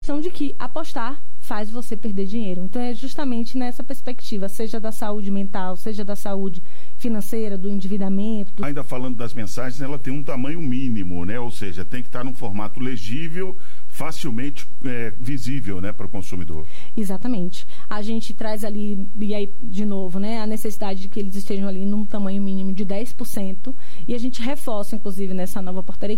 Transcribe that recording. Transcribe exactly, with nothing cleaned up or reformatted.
de que apostar faz você perder dinheiro. Então é justamente nessa perspectiva, seja da saúde mental, seja da saúde financeira, do endividamento. Do... Ainda falando das mensagens, ela tem um tamanho mínimo, né? Ou seja, tem que estar num formato legível, facilmente é, visível, né, para o consumidor. Exatamente. A gente traz ali, e aí, de novo, né, a necessidade de que eles estejam ali num tamanho mínimo de dez por cento, e a gente reforça, inclusive, nessa nova portaria,